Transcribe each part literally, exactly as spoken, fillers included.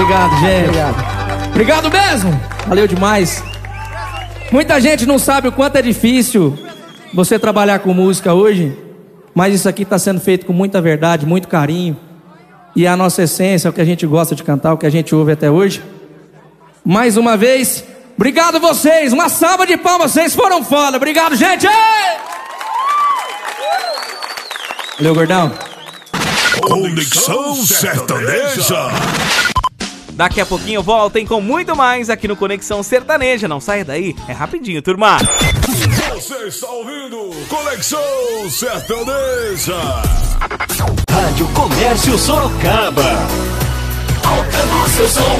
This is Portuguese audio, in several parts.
obrigado, gente. Obrigado. Obrigado mesmo. Valeu demais. Muita gente não sabe o quanto é difícil você trabalhar com música hoje, mas isso aqui está sendo feito com muita verdade, muito carinho. E a nossa essência, o que a gente gosta de cantar, o que a gente ouve até hoje. Mais uma vez, obrigado vocês. Uma salva de palmas, vocês foram foda. Obrigado, gente. Ei! Valeu, gordão. Conexão Sertaneja. Daqui a pouquinho voltem com muito mais aqui no Conexão Sertaneja. Não saia daí, é rapidinho, turma. Você está ouvindo Conexão Sertaneja. Rádio Comércio Sorocaba. Alcança seu som.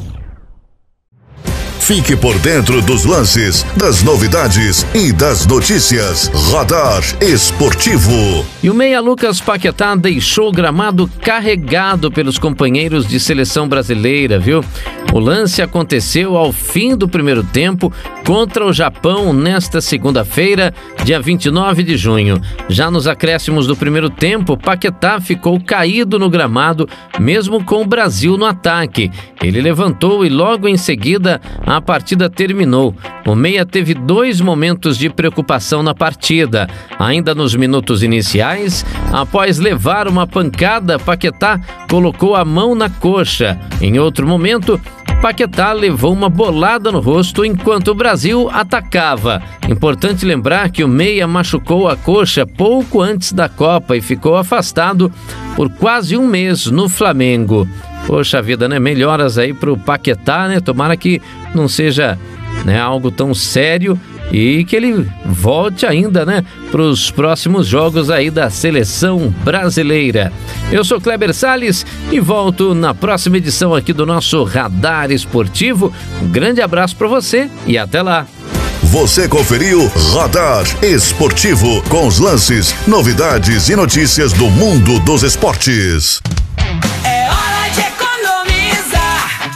Fique por dentro dos lances, das novidades e das notícias. Radar Esportivo. E o meia Lucas Paquetá deixou o gramado carregado pelos companheiros de seleção brasileira, viu? O lance aconteceu ao fim do primeiro tempo contra o Japão nesta segunda-feira, dia vinte e nove de junho. Já nos acréscimos do primeiro tempo, Paquetá ficou caído no gramado, mesmo com o Brasil no ataque. Ele levantou e logo em seguida a partida terminou. O meia teve dois momentos de preocupação na partida. Ainda nos minutos iniciais, após levar uma pancada, Paquetá colocou a mão na coxa. Em outro momento, Paquetá levou uma bolada no rosto enquanto o Brasil atacava. Importante lembrar que o meia machucou a coxa pouco antes da Copa e ficou afastado por quase um mês no Flamengo. Poxa vida, né? Melhoras aí pro Paquetá, né? Tomara que não seja, né, algo tão sério e que ele volte ainda, né, pros próximos jogos aí da seleção brasileira. Eu sou Kleber Salles e volto na próxima edição aqui do nosso Radar Esportivo. Um grande abraço para você e até lá. Você conferiu Radar Esportivo com os lances, novidades e notícias do mundo dos esportes. É hora de economizar.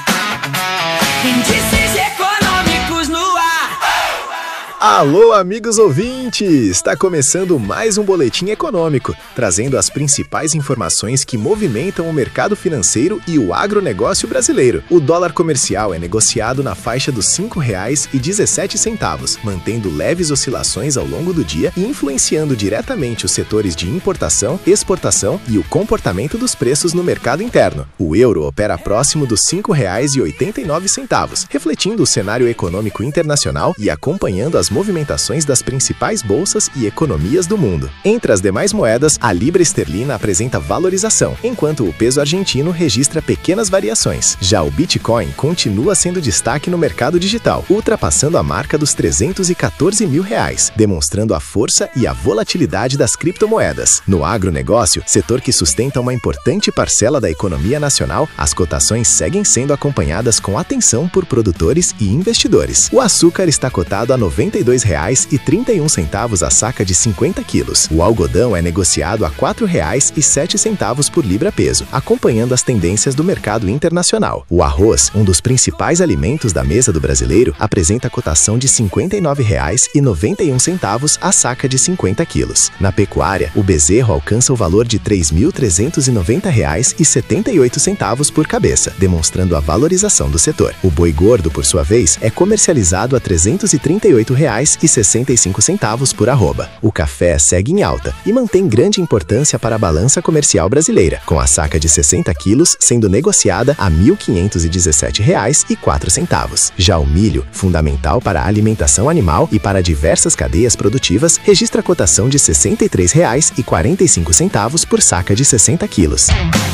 Índices econômicos no ar. Alô, amigos ouvintes! Está começando mais um boletim econômico, trazendo as principais informações que movimentam o mercado financeiro e o agronegócio brasileiro. O dólar comercial é negociado na faixa dos cinco reais e dezessete centavos, mantendo leves oscilações ao longo do dia e influenciando diretamente os setores de importação, exportação e o comportamento dos preços no mercado interno. O euro opera próximo dos cinco reais e oitenta e nove centavos, refletindo o cenário econômico internacional e acompanhando as movimentações das principais bolsas e economias do mundo. Entre as demais moedas, a libra esterlina apresenta valorização, enquanto o peso argentino registra pequenas variações. Já o Bitcoin continua sendo destaque no mercado digital, ultrapassando a marca dos trezentos e quatorze mil reais, demonstrando a força e a volatilidade das criptomoedas. No agronegócio, setor que sustenta uma importante parcela da economia nacional, as cotações seguem sendo acompanhadas com atenção por produtores e investidores. O açúcar está cotado a noventa e dois reais e trinta e um centavos a saca de cinquenta quilos. O algodão é negociado a quatro reais e sete centavos por libra-peso, acompanhando as tendências do mercado internacional. O arroz, um dos principais alimentos da mesa do brasileiro, apresenta cotação de cinquenta e nove reais e noventa e um centavos a saca de cinquenta quilos. Na pecuária, o bezerro alcança o valor de três mil trezentos e noventa reais e setenta e oito centavos por cabeça, demonstrando a valorização do setor. O boi gordo, por sua vez, é comercializado a trezentos e trinta e oito reais e sessenta e cinco centavos por arroba. O café segue em alta e mantém grande importância para a balança comercial brasileira, com a saca de sessenta quilos sendo negociada a mil quinhentos e dezessete reais e quatro centavos. Já o milho, fundamental para a alimentação animal e para diversas cadeias produtivas, registra cotação de sessenta e três reais e quarenta e cinco centavos por saca de sessenta quilos.